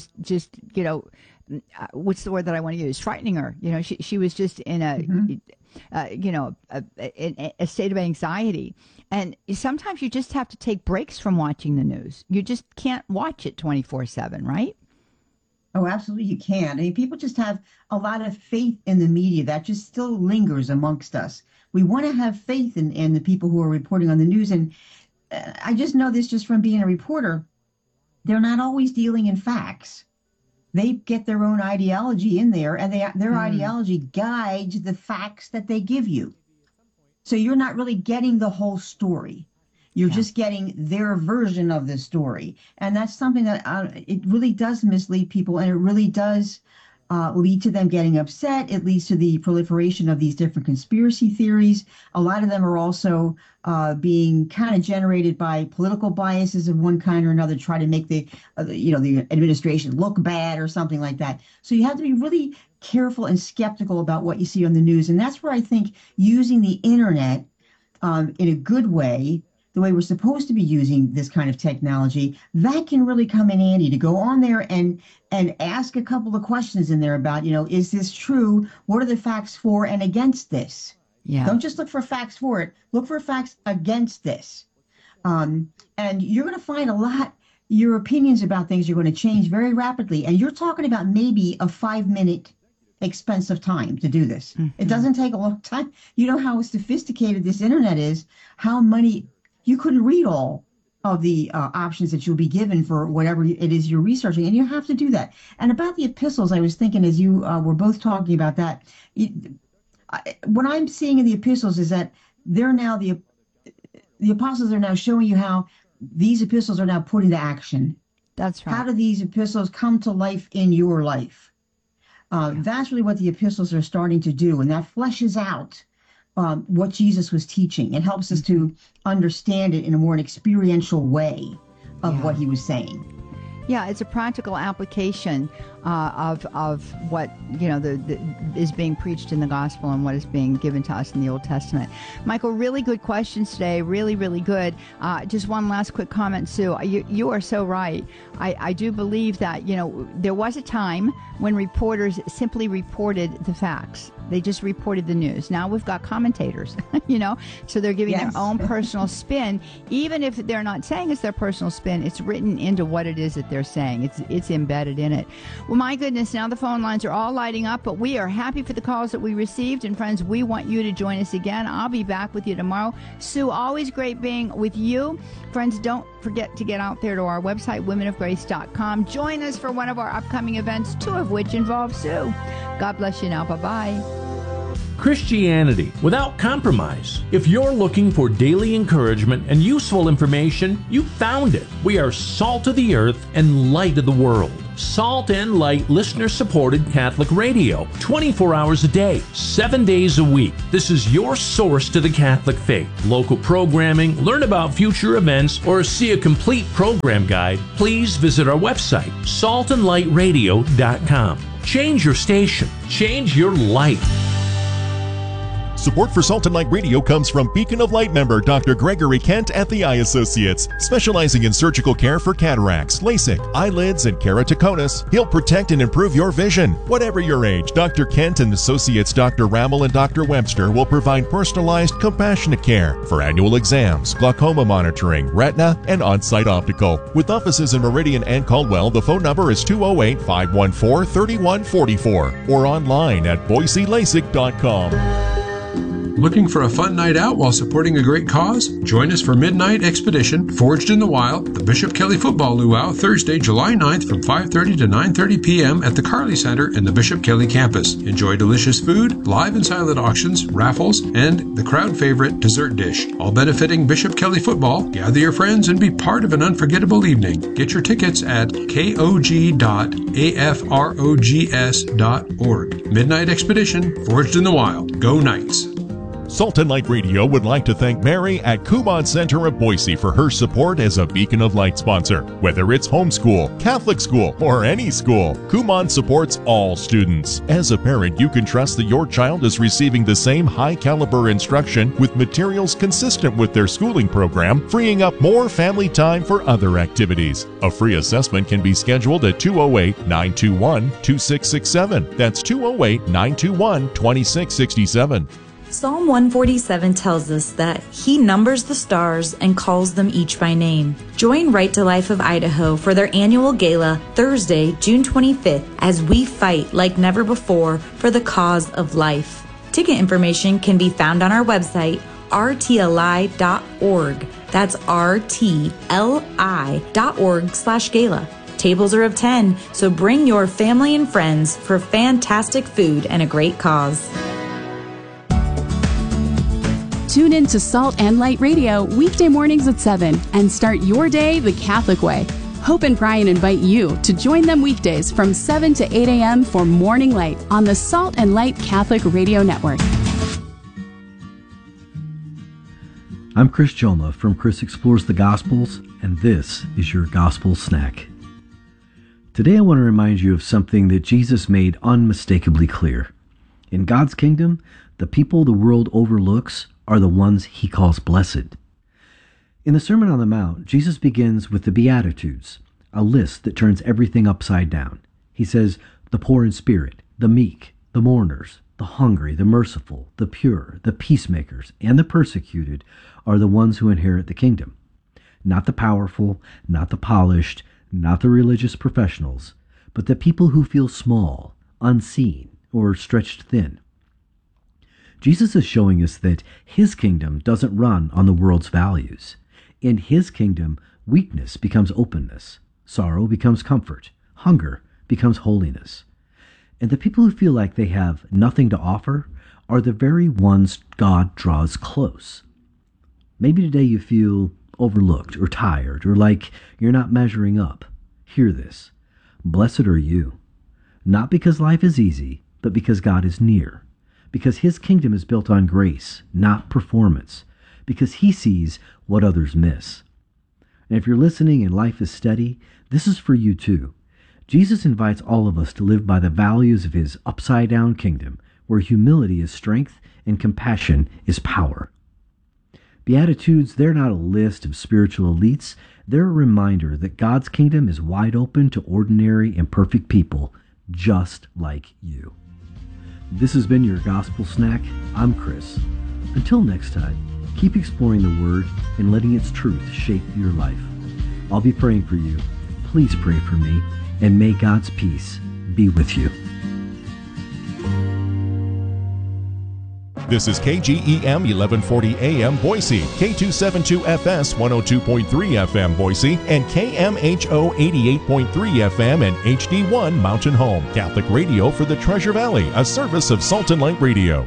what's the word that I want to use? Frightening her. She was just in a state of anxiety. And sometimes you just have to take breaks from watching the news. You just can't watch it 24/7, right? Oh, absolutely, you can. I mean, people just have a lot of faith in the media that just still lingers amongst us. We want to have faith in the people who are reporting on the news. And I just know this just from being a reporter. They're not always dealing in facts. They get their own ideology in there, and their ideology guides the facts that they give you. So you're not really getting the whole story. You're just getting their version of the story. And that's something that it really does mislead people, and it really does lead to them getting upset. It leads to the proliferation of these different conspiracy theories. A lot of them are also being kind of generated by political biases of one kind or another, try to make the administration look bad or something like that. So you have to be really careful and skeptical about what you see on the news. And that's where I think using the internet in a good way, the way we're supposed to be using this kind of technology, that can really come in handy to go on there and ask a couple of questions in there about, is this true? What are the facts for and against this? Yeah. Don't just look for facts for it. Look for facts against this. And you're going to find your opinions about things are going to change very rapidly. And you're talking about maybe a 5-minute expense of time to do this. Mm-hmm. It doesn't take a long time. You know how sophisticated this internet is, how many... You couldn't read all of the options that you'll be given for whatever it is you're researching, and you have to do that. And about the epistles, I was thinking as you were both talking about that, what I'm seeing in the epistles is that they're now the apostles are now showing you how these epistles are now put into action. That's right. How do these epistles come to life in your life? That's really what the epistles are starting to do, and that fleshes out what Jesus was teaching. It helps us to understand it in a more experiential way of what he was saying. Yeah, it's a practical application of what is being preached in the gospel and what is being given to us in the Old Testament. Michael, really good questions today. Really, really good. Just one last quick comment, Sue. You are so right. I do believe that there was a time when reporters simply reported the facts. They just reported the news. Now we've got commentators, so they're giving their own personal spin. Even if they're not saying it's their personal spin, it's written into what it is that they're saying. It's embedded in it. Well, my goodness, now the phone lines are all lighting up, but we are happy for the calls that we received. And friends, we want you to join us again. I'll be back with you tomorrow. Sue, always great being with you. Friends, don't forget to get out there to our website, womenofgrace.com. Join us for one of our upcoming events, 2 of which involve Sue. God bless you now. Bye-bye. Christianity without compromise. If you're looking for daily encouragement and useful information, you found it. We are salt of the earth and light of the world. Salt and Light listener-supported Catholic radio, 24 hours a day, 7 days a week. This is your source to the Catholic faith. Local programming, learn about future events, or see a complete program guide, please visit our website, saltandlightradio.com. Change your station. Change your life. Support for Salt and Light Radio comes from Beacon of Light member Dr. Gregory Kent at the Eye Associates. Specializing in surgical care for cataracts, LASIK, eyelids, and keratoconus, he'll protect and improve your vision. Whatever your age, Dr. Kent and Associates Dr. Rammel and Dr. Webster will provide personalized, compassionate care for annual exams, glaucoma monitoring, retina, and on-site optical. With offices in Meridian and Caldwell, the phone number is 208-514-3144 or online at boiselasik.com. Looking for a fun night out while supporting a great cause? Join us for Midnight Expedition, Forged in the Wild, the Bishop Kelly Football Luau, Thursday, July 9th from 5:30 to 9:30 p.m. at the Carly Center in the Bishop Kelly campus. Enjoy delicious food, live and silent auctions, raffles, and the crowd favorite dessert dish, all benefiting Bishop Kelly Football. Gather your friends and be part of an unforgettable evening. Get your tickets at kog.afrogs.org. Midnight Expedition, Forged in the Wild. Go Knights! Salt and Light Radio would like to thank Mary at Kumon Center of Boise for her support as a Beacon of Light sponsor. Whether it's homeschool, Catholic school, or any school, Kumon supports all students. As a parent, you can trust that your child is receiving the same high-caliber instruction with materials consistent with their schooling program, freeing up more family time for other activities. A free assessment can be scheduled at 208-921-2667. That's 208-921-2667. Psalm 147 tells us that He numbers the stars and calls them each by name. Join Right to Life of Idaho for their annual gala Thursday, June 25th, as we fight like never before for the cause of life. Ticket information can be found on our website, rtli.org. That's rtli.org/gala. Tables are of 10, so bring your family and friends for fantastic food and a great cause. Tune in to Salt and Light Radio weekday mornings at 7 and start your day the Catholic way. Hope and Brian invite you to join them weekdays from 7 to 8 a.m. for Morning Light on the Salt and Light Catholic Radio Network. I'm Chris Joma from Chris Explores the Gospels, and this is your Gospel Snack. Today I want to remind you of something that Jesus made unmistakably clear. In God's kingdom, the people the world overlooks are the ones He calls blessed. In the Sermon on the Mount, Jesus begins with the Beatitudes, a list that turns everything upside down. He says, the poor in spirit, the meek, the mourners, the hungry, the merciful, the pure, the peacemakers, and the persecuted are the ones who inherit the kingdom. Not the powerful, not the polished, not the religious professionals, but the people who feel small, unseen, or stretched thin. Jesus is showing us that His kingdom doesn't run on the world's values. In His kingdom, weakness becomes openness, sorrow becomes comfort, hunger becomes holiness. And the people who feel like they have nothing to offer are the very ones God draws close. Maybe today you feel overlooked or tired or like you're not measuring up. Hear this. Blessed are you, not because life is easy, but because God is near. Because His kingdom is built on grace, not performance. Because He sees what others miss. And if you're listening and life is steady, this is for you too. Jesus invites all of us to live by the values of His upside-down kingdom, where humility is strength and compassion is power. Beatitudes, they're not a list of spiritual elites. They're a reminder that God's kingdom is wide open to ordinary, imperfect people, just like you. This has been your Gospel Snack. I'm Chris. Until next time, keep exploring the Word and letting its truth shape your life. I'll be praying for you. Please pray for me, and may God's peace be with you. This is KGEM 1140 AM Boise, K272FS 102.3 FM Boise, and KMHO 88.3 FM and HD1 Mountain Home. Catholic radio for the Treasure Valley, a service of Salt and Light Radio.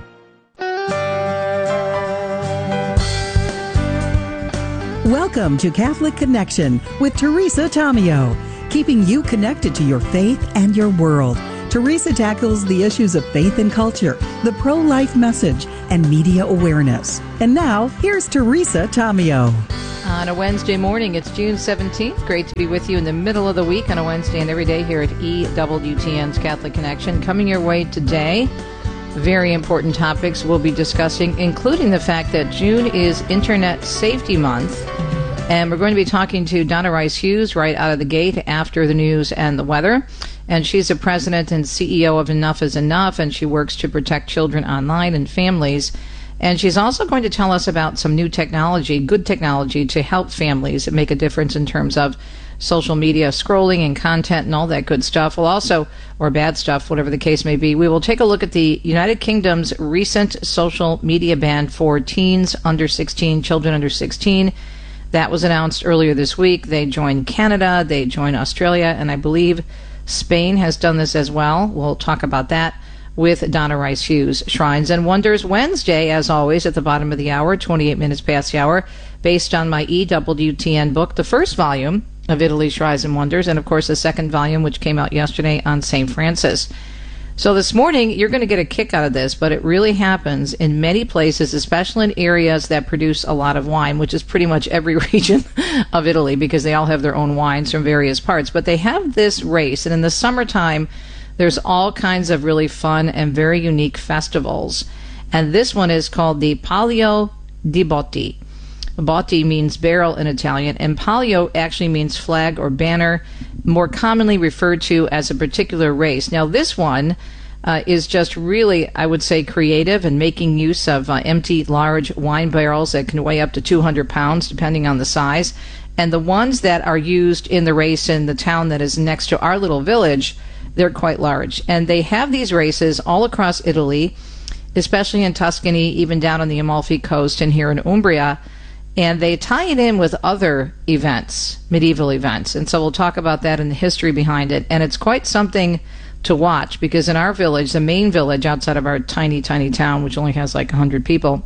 Welcome to Catholic Connection with Teresa Tomeo, keeping you connected to your faith and your world. Teresa tackles the issues of faith and culture, the pro-life message, and media awareness. And now, here's Teresa Tomeo. On a Wednesday morning, it's June 17th. Great to be with you in the middle of the week on a Wednesday and every day here at EWTN's Catholic Connection. Coming your way today, very important topics we'll be discussing, including the fact that June is Internet Safety Month. And we're going to be talking to Donna Rice Hughes right out of the gate after the news and the weather. And she's the president and CEO of Enough is Enough, and she works to protect children online and families. And she's also going to tell us about some new technology, good technology, to help families make a difference in terms of social media scrolling and content and all that good stuff. We'll also, or bad stuff, whatever the case may be, we will take a look at the United Kingdom's recent social media ban for teens under 16, children under 16. That was announced earlier this week. They joined Canada, they joined Australia, and I believe Spain has done this as well. We'll talk about that with Donna Rice Hughes. Shrines and Wonders Wednesday, as always, at the bottom of the hour, 28 minutes past the hour, based on my EWTN book, the first volume of Italy's Shrines and Wonders, and of course the second volume, which came out yesterday on St. Francis. So this morning, you're going to get a kick out of this, but it really happens in many places, especially in areas that produce a lot of wine, which is pretty much every region of Italy, because they all have their own wines from various parts. But they have this race, and in the summertime, there's all kinds of really fun and very unique festivals. And this one is called the Palio di Botti. Botti means barrel in Italian, and Palio actually means flag or banner, more commonly referred to as a particular race. Now, this one is just really, I would say, creative and making use of empty, large wine barrels that can weigh up to 200 pounds, depending on the size. And the ones that are used in the race in the town that is next to our little village, they're quite large. And they have these races all across Italy, especially in Tuscany, even down on the Amalfi Coast and here in Umbria. And they tie it in with other events, medieval events. And so we'll talk about that and the history behind it. And it's quite something to watch, because in our village, the main village outside of our tiny, tiny town, which only has like 100 people,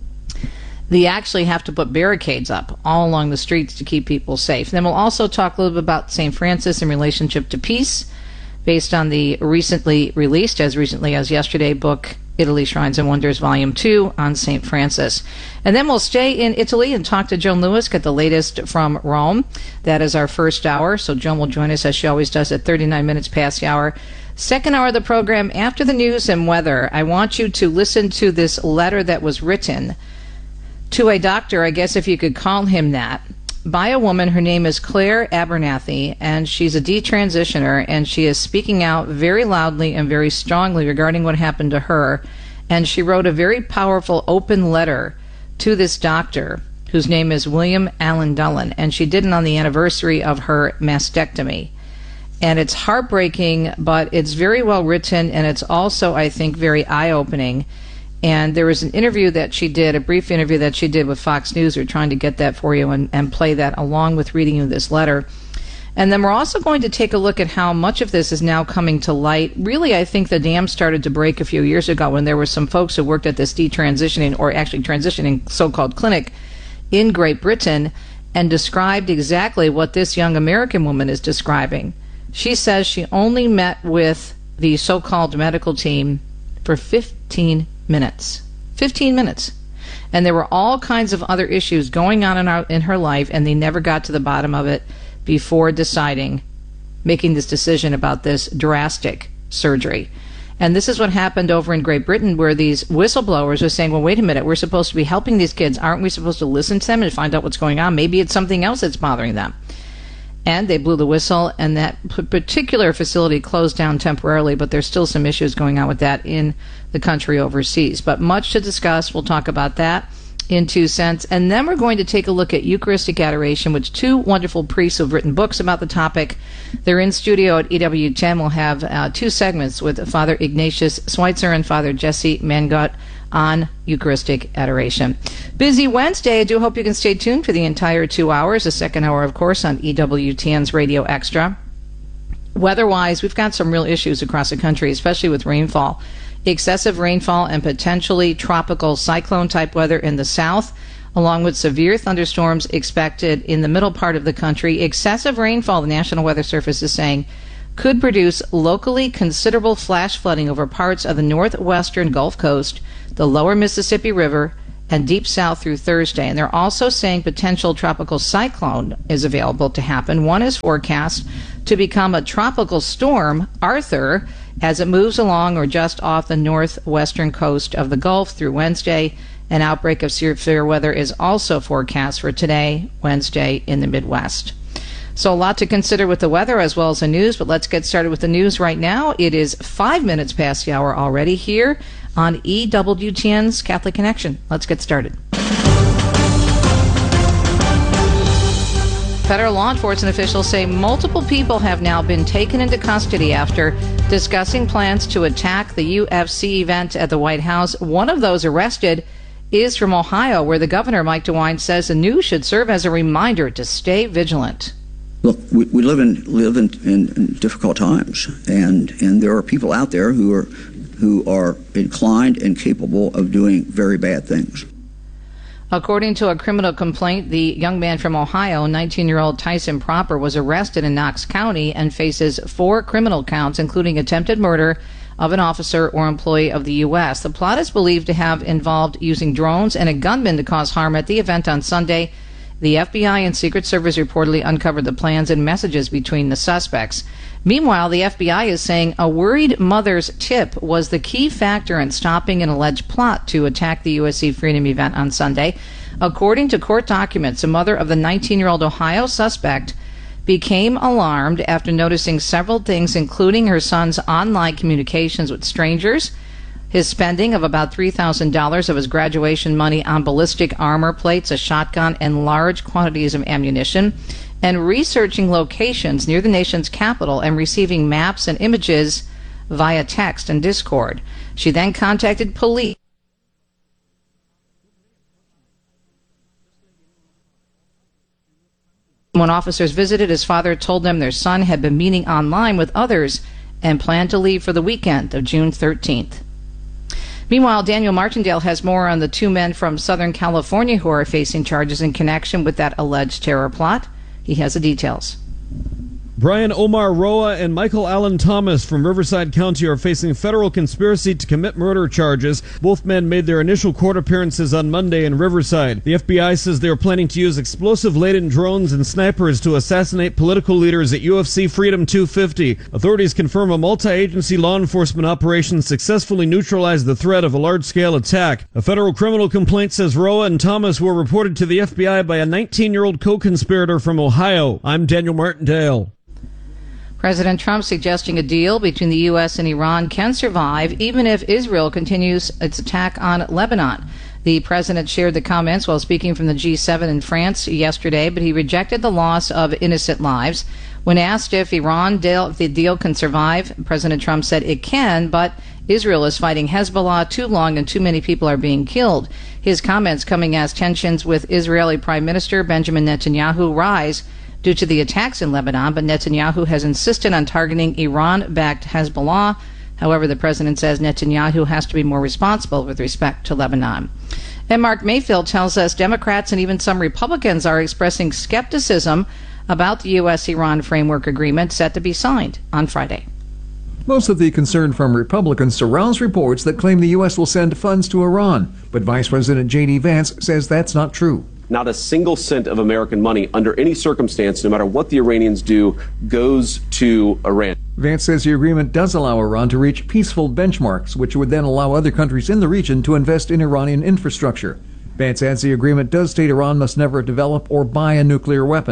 they actually have to put barricades up all along the streets to keep people safe. And then we'll also talk a little bit about St. Francis in relationship to peace, based on the recently released, as recently as yesterday, book Italy Shrines and Wonders Volume 2 on St. Francis. And then we'll stay in Italy and talk to Joan Lewis, get the latest from Rome. That is our first hour, so Joan will join us as she always does at 39 minutes past the hour. Second hour of the program, after the news and weather, I want you to listen to this letter that was written to a doctor, I guess if you could call him that, by a woman. Her name is Claire Abernathy, and she's a detransitioner, and she is speaking out very loudly and very strongly regarding what happened to her. And she wrote a very powerful open letter to this doctor, whose name is William Allen Dullen, and she did it on the anniversary of her mastectomy. And it's heartbreaking, but it's very well written, and it's also, I think, very eye-opening. And there was an interview that she did, a brief interview that she did with Fox News. We're trying to get that for you and play that along with reading you this letter. And then we're also going to take a look at how much of this is now coming to light. Really, I think the dam started to break a few years ago when there were some folks who worked at this detransitioning, or actually transitioning so-called clinic in Great Britain, and described exactly what this young American woman is describing. She says she only met with the so-called medical team for 15 minutes. 15 minutes. And there were all kinds of other issues going on in her life, and they never got to the bottom of it before making this decision about this drastic surgery. And this is what happened over in Great Britain, where these whistleblowers are saying, well, wait a minute, we're supposed to be helping these kids. Aren't we supposed to listen to them and find out what's going on? Maybe it's something else that's bothering them. and they blew the whistle, and that particular facility closed down temporarily, but there's still some issues going on with that in the country overseas. But much to discuss. We'll talk about that in 2 cents. And then we're going to take a look at Eucharistic adoration, which two wonderful priests who've written books about the topic. They're in studio at EWTN. We'll have 2 segments with Father Ignatius Schweitzer and Father Jesse Mangut on Eucharistic adoration. Busy Wednesday. I do hope you can stay tuned for the entire 2 hours. The second hour, of course, on EWTN's Radio Extra. Weather-wise, we've got some real issues across the country, especially with rainfall. Excessive rainfall and potentially tropical cyclone-type weather in the south, along with severe thunderstorms expected in the middle part of the country. Excessive rainfall, the National Weather Service is saying, could produce locally considerable flash flooding over parts of the northwestern Gulf Coast, the lower Mississippi River, and deep south through Thursday. And they're also saying potential tropical cyclone is available to happen. One is forecast to become a tropical storm, Arthur, as it moves along or just off the northwestern coast of the Gulf through Wednesday. An outbreak of severe weather is also forecast for today, Wednesday, in the Midwest. So a lot to consider with the weather as well as the news, but let's get started with the news right now. It is 5 minutes past the hour already here on EWTN's Catholic Connection. Let's get started. Federal law enforcement officials say multiple people have now been taken into custody after discussing plans to attack the UFC event at the White House. One of those arrested is from Ohio, where the governor, Mike DeWine, says the news should serve as a reminder to stay vigilant. Look, we live in difficult times, and there are people out there who are inclined and capable of doing very bad things. According to a criminal complaint, the young man from Ohio, 19-year-old Tyson Proper, was arrested in Knox County and faces 4 criminal counts, including attempted murder of an officer or employee of the U.S. The plot is believed to have involved using drones and a gunman to cause harm at the event on Sunday. The FBI and Secret Service reportedly uncovered the plans and messages between the suspects. Meanwhile, the FBI is saying a worried mother's tip was the key factor in stopping an alleged plot to attack the USC Freedom event on Sunday. According to court documents, a mother of the 19-year-old Ohio suspect became alarmed after noticing several things, including her son's online communications with strangers, his spending of about $3,000 of his graduation money on ballistic armor plates, a shotgun, and large quantities of ammunition, and researching locations near the nation's capital and receiving maps and images via text and Discord. She then contacted police. When officers visited, his father told them their son had been meeting online with others and planned to leave for the weekend of June 13th. Meanwhile, Daniel Martindale has more on the 2 men from Southern California who are facing charges in connection with that alleged terror plot. He has the details. Brian Omar Roa and Michael Allen Thomas from Riverside County are facing federal conspiracy to commit murder charges. Both men made their initial court appearances on Monday in Riverside. The FBI says they are planning to use explosive-laden drones and snipers to assassinate political leaders at UFC Freedom 250. Authorities confirm a multi-agency law enforcement operation successfully neutralized the threat of a large-scale attack. A federal criminal complaint says Roa and Thomas were reported to the FBI by a 19-year-old co-conspirator from Ohio. I'm Daniel Martindale. President Trump suggesting a deal between the U.S. and Iran can survive even if Israel continues its attack on Lebanon. The president shared the comments while speaking from the G7 in France yesterday, but he rejected the loss of innocent lives. When asked if the deal can survive, President Trump said it can, but Israel is fighting Hezbollah too long and too many people are being killed. His comments coming as tensions with Israeli Prime Minister Benjamin Netanyahu rise due to the attacks in Lebanon, but Netanyahu has insisted on targeting Iran-backed Hezbollah. However, the president says Netanyahu has to be more responsible with respect to Lebanon. And Mark Mayfield tells us Democrats and even some Republicans are expressing skepticism about the U.S.-Iran framework agreement set to be signed on Friday. Most of the concern from Republicans surrounds reports that claim the U.S. will send funds to Iran, but Vice President J.D. Vance says that's not true. Not a single cent of American money under any circumstance, no matter what the Iranians do, goes to Iran. Vance says the agreement does allow Iran to reach peaceful benchmarks, which would then allow other countries in the region to invest in Iranian infrastructure. Vance adds the agreement does state Iran must never develop or buy a nuclear weapon.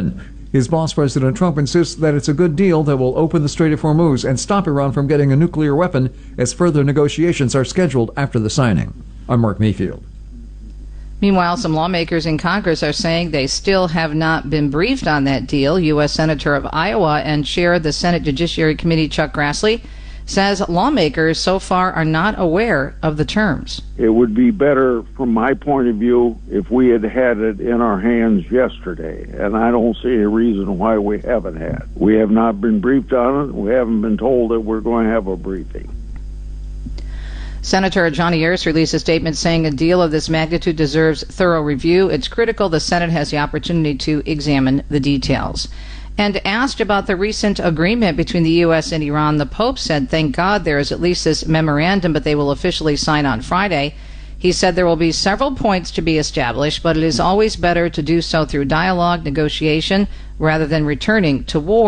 His boss, President Trump, insists that it's a good deal that will open the Strait of Hormuz and stop Iran from getting a nuclear weapon, as further negotiations are scheduled after the signing. I'm Mark Mayfield. Meanwhile, some lawmakers in Congress are saying they still have not been briefed on that deal. U.S. Senator of Iowa and Chair of the Senate Judiciary Committee, Chuck Grassley, says lawmakers so far are not aware of the terms. It would be better, from my point of view, if we had had it in our hands yesterday, and I don't see a reason why we haven't had. We have not been briefed on it. We haven't been told that we're going to have a briefing. Senator Johnny Ayers released a statement saying a deal of this magnitude deserves thorough review. It's critical the Senate has the opportunity to examine the details. And asked about the recent agreement between the U.S. and Iran, the Pope said, "Thank God there is at least this memorandum, but they will officially sign on Friday." He said there will be several points to be established, but it is always better to do so through dialogue, negotiation, rather than returning to war.